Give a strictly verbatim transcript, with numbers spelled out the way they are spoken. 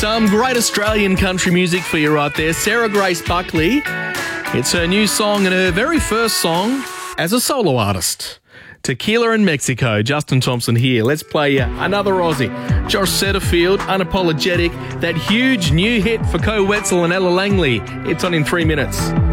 Some great Australian country music for you right there. Sarah Grace Buckley. It's her new song and her very first song as a solo artist. Tequila in Mexico. Justin Thompson here. Let's play uh, another Aussie. Josh Setterfield, Unapologetic. That huge new hit for Co Wetzel and Ella Langley. It's on in three minutes.